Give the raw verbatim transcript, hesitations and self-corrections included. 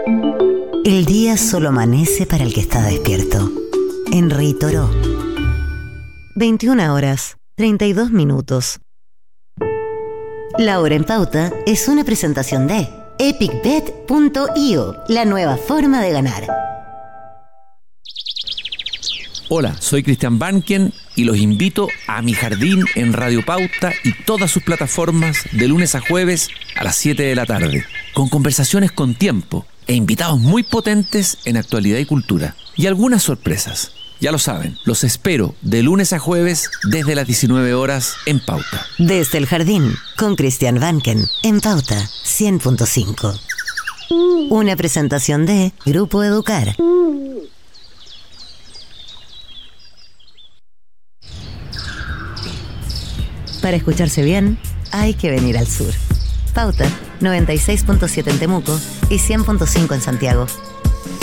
El día solo amanece para el que está despierto. En Rey Toro. veintiuna horas, treinta y dos minutos. La hora en pauta es una presentación de epic bet punto io, la nueva forma de ganar. Hola, soy Cristian Banken y los invito a Mi Jardín en Radio Pauta y todas sus plataformas de lunes a jueves a las siete de la tarde, con conversaciones con tiempo e invitados muy potentes en actualidad y cultura. Y algunas sorpresas. Ya lo saben, los espero de lunes a jueves desde las diecinueve horas en Pauta. Desde el Jardín, con Cristian Banken, en Pauta cien punto cinco. Una presentación de Grupo Educar. Para escucharse bien, hay que venir al sur. Pauta, noventa y seis punto siete en Temuco y cien punto cinco en Santiago.